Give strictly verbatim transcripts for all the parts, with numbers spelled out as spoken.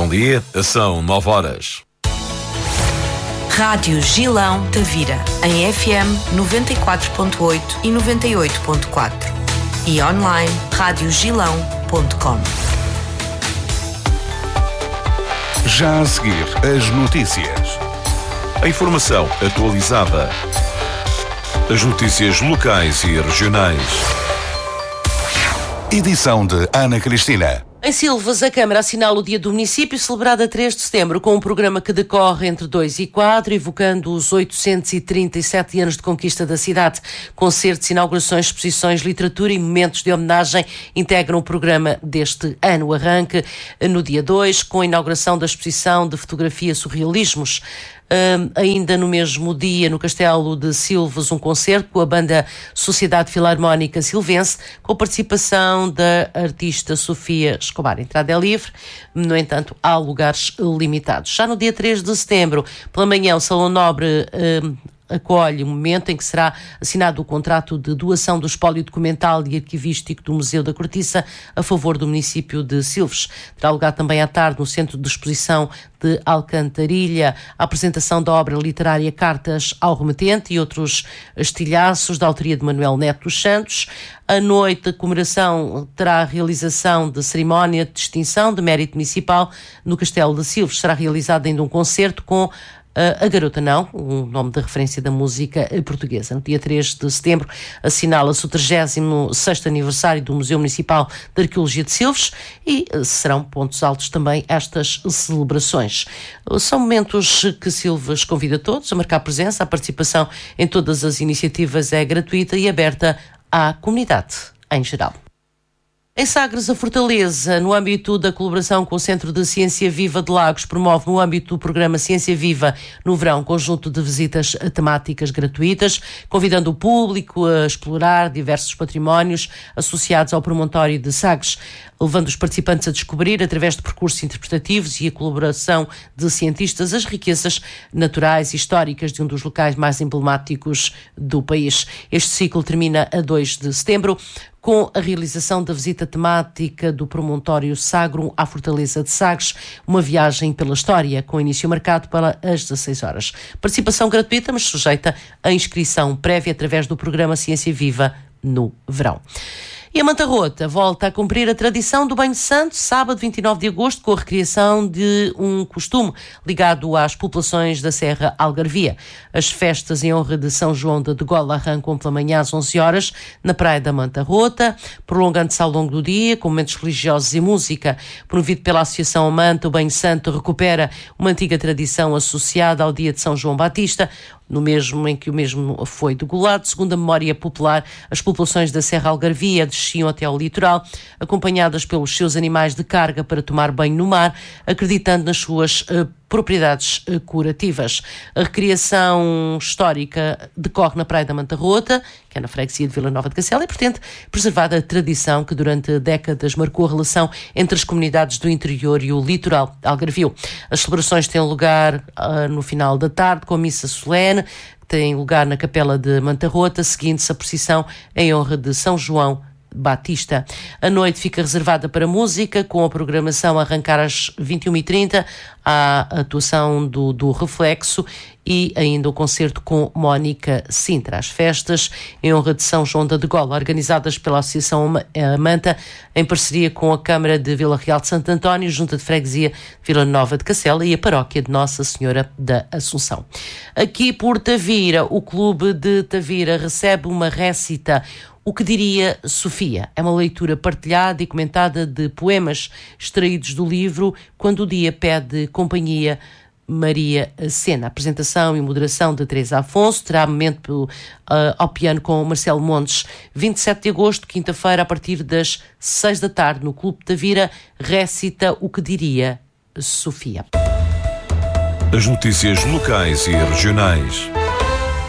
Bom dia, são nove horas. Rádio Gilão Tavira, em F M noventa e quatro ponto oito e noventa e oito ponto quatro e online rádio gilão ponto com. Já a seguir, as notícias. A informação atualizada. As notícias locais e regionais. Edição de Ana Cristina. Em Silves, a Câmara assinala o Dia do Município, celebrado a três de setembro, com um programa que decorre entre dois e quatro, evocando os oitocentos e trinta e sete anos de conquista da cidade. Concertos, inaugurações, exposições, literatura e momentos de homenagem integram o programa deste ano. O arranque no dia dois, com a inauguração da exposição de fotografia Surrealismos. Uh, ainda no mesmo dia, no Castelo de Silves, um concerto com a banda Sociedade Filarmónica Silvense, com participação da artista Sofia Escobar. A entrada é livre, no entanto, há lugares limitados. Já no dia três de setembro, pela manhã, o Salão Nobre uh, acolhe o momento em que será assinado o contrato de doação do espólio documental e arquivístico do Museu da Cortiça a favor do município de Silves. Terá lugar também à tarde no Centro de Exposição de Alcantarilha a apresentação da obra literária Cartas ao Remetente e outros estilhaços da autoria de Manuel Neto dos Santos. À noite, a comemoração terá a realização de cerimónia de distinção de mérito municipal no Castelo de Silves. Será realizado ainda um concerto com A Garota Não, um nome de referência da música portuguesa. No dia três de setembro assinala-se o trigésimo sexto aniversário do Museu Municipal de Arqueologia de Silves e serão pontos altos também estas celebrações. São momentos que Silves convida todos a marcar presença. A participação em todas as iniciativas é gratuita e aberta à comunidade em geral. Em Sagres, a Fortaleza, no âmbito da colaboração com o Centro de Ciência Viva de Lagos, promove no âmbito do programa Ciência Viva no verão um conjunto de visitas temáticas gratuitas, convidando o público a explorar diversos patrimónios associados ao promontório de Sagres, levando os participantes a descobrir, através de percursos interpretativos e a colaboração de cientistas, as riquezas naturais e históricas de um dos locais mais emblemáticos do país. Este ciclo termina a dois de setembro, com a realização da visita temática do promontório Sagrum à Fortaleza de Sagres, uma viagem pela história, com início marcado para as dezasseis horas. Participação gratuita, mas sujeita à inscrição prévia através do programa Ciência Viva no verão. E a Manta Rota volta a cumprir a tradição do Banho Santo, sábado vinte e nove de agosto, com a recriação de um costume ligado às populações da Serra Algarvia. As festas em honra de São João de Degola arrancam pela manhã às onze horas na Praia da Manta Rota, prolongando-se ao longo do dia com momentos religiosos e música. Promovido pela Associação Amanta, o Banho Santo recupera uma antiga tradição associada ao dia de São João Batista, no mesmo em que o mesmo foi degolado. Segundo a memória popular, as populações da Serra Algarvia desciam até ao litoral, acompanhadas pelos seus animais de carga para tomar banho no mar, acreditando nas suas uh, propriedades uh, curativas. A recriação histórica decorre na Praia da Manta Rota, que é na freguesia de Vila Nova de Cacela, e pretende preservar a tradição que durante décadas marcou a relação entre as comunidades do interior e o litoral algarvio. As celebrações têm lugar uh, no final da tarde, com a missa solene, que tem lugar na Capela de Manta Rota, seguindo-se a procissão em honra de São João Batista. A noite fica reservada para música, com a programação a arrancar às vinte e uma e trinta, a atuação do, do Reflexo e ainda o concerto com Mónica Sintra. As festas em honra de São João da Degola, organizadas pela Associação Amanta, em parceria com a Câmara de Vila Real de Santo António, Junta de Freguesia de Vila Nova de Cacela e a Paróquia de Nossa Senhora da Assunção. Aqui por Tavira, o Clube de Tavira recebe uma récita, O que diria Sofia? É uma leitura partilhada e comentada de poemas extraídos do livro Quando o Dia Pede Companhia, Maria Sena. Apresentação e moderação de Teresa Afonso. Terá momento uh, ao piano com Marcelo Montes. vinte e sete de agosto, quinta-feira, a partir das seis da tarde, no Clube de Tavira, récita O que diria Sofia. As notícias locais e regionais.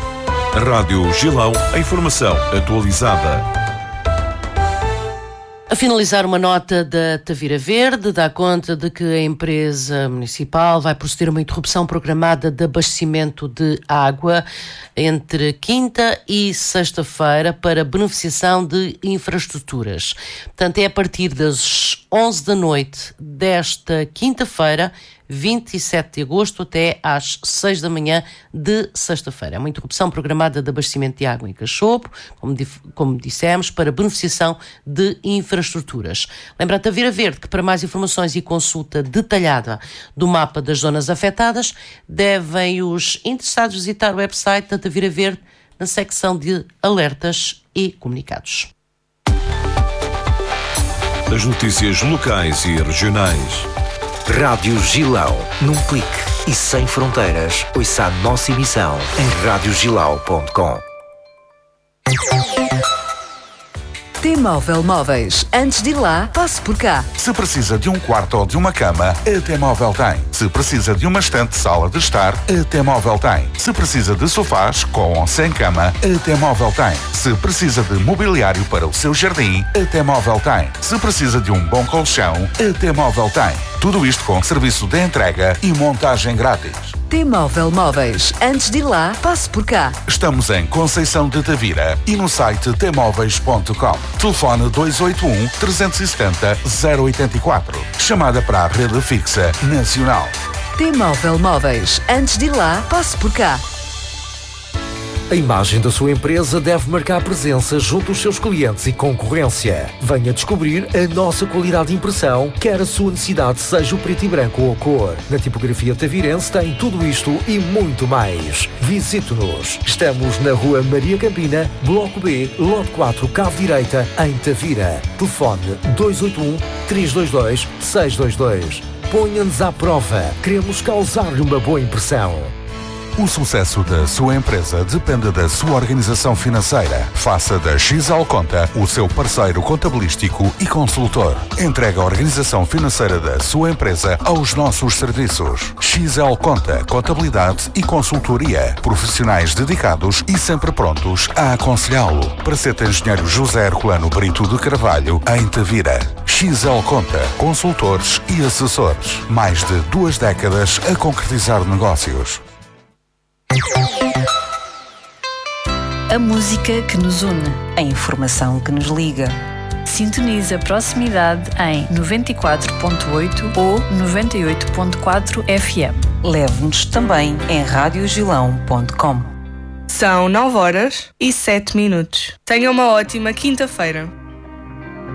Rádio Gilão, a informação atualizada. A finalizar, uma nota da Tavira Verde dá conta de que a empresa municipal vai proceder a uma interrupção programada de abastecimento de água entre quinta e sexta-feira para beneficiação de infraestruturas. Portanto, é a partir das onze da noite desta quinta-feira, vinte e sete de agosto, até às seis da manhã de sexta-feira. É uma interrupção programada de abastecimento de água em Cachopo, como, como dissemos, para beneficiação de infraestruturas. Lembra a Tavira Verde que, para mais informações e consulta detalhada do mapa das zonas afetadas, devem os interessados visitar o website da Tavira Verde na secção de alertas e comunicados. As notícias locais e regionais. Rádio Gilão, num clique e sem fronteiras. Ouça a nossa emissão em rádio gilau ponto com. T-Móvel Móveis. Antes de ir lá, passe por cá. Se precisa de um quarto ou de uma cama, a T-Móvel tem. Se precisa de uma estante sala de estar, a T-Móvel tem. Se precisa de sofás, com ou sem cama, a T-Móvel tem. Se precisa de mobiliário para o seu jardim, a T-Móvel tem. Se precisa de um bom colchão, a T-Móvel tem. Tudo isto com serviço de entrega e montagem grátis. T-Móvel Móveis. Antes de ir lá, passe por cá. Estamos em Conceição de Tavira e no site t móveis ponto com. Telefone dois oito um, três sete zero, zero oito quatro. Chamada para a rede fixa nacional. T-Móvel Móveis. Antes de ir lá, passe por cá. A imagem da sua empresa deve marcar presença junto aos seus clientes e concorrência. Venha descobrir a nossa qualidade de impressão, quer a sua necessidade seja o preto e branco ou a cor. Na tipografia tavirense tem tudo isto e muito mais. Visite-nos. Estamos na Rua Maria Campina, Bloco B, Lote quatro, Cave Direita, em Tavira. Telefone dois oito um, três dois dois, seis dois dois. Ponha-nos à prova. Queremos causar-lhe uma boa impressão. O sucesso da sua empresa depende da sua organização financeira. Faça da X L Conta o seu parceiro contabilístico e consultor. Entregue a organização financeira da sua empresa aos nossos serviços. X L Conta, contabilidade e consultoria. Profissionais dedicados e sempre prontos a aconselhá-lo. Praceta Engenheiro José Herculano Brito de Carvalho, em Tavira. X L Conta, consultores e assessores. Mais de duas décadas a concretizar negócios. A música que nos une, a informação que nos liga. Sintoniza a proximidade em noventa e quatro ponto oito ou noventa e oito ponto quatro F M. Leve-nos também em rádio gilão ponto com. São nove horas e sete minutos. Tenha uma ótima quinta-feira.